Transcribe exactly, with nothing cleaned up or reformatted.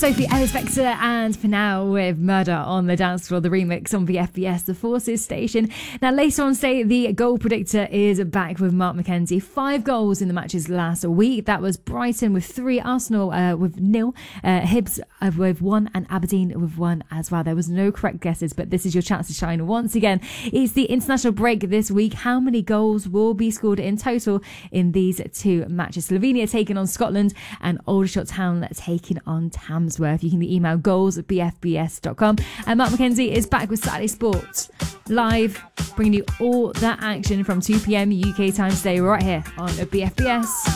Sophie Ellis-Bextor and for now with Murder on the Dance Floor, the remix on V F B S, the Forces station. Now later on today, the goal predictor is back with Mark McKenzie. Five goals in the matches last week. That was Brighton with three, Arsenal uh, with nil, uh, Hibs uh, with one, and Aberdeen with one as well. There was no correct guesses, but this is your chance to shine once again. It's the international break this week. How many goals will be scored in total in these two matches? Slovenia taking on Scotland and Aldershot Town taking on Tamworth. You can email goals at b f b s dot com. And Mark McKenzie is back with Saturday Sports live, bringing you all that action from two p.m. U K time today, right here on B F B S.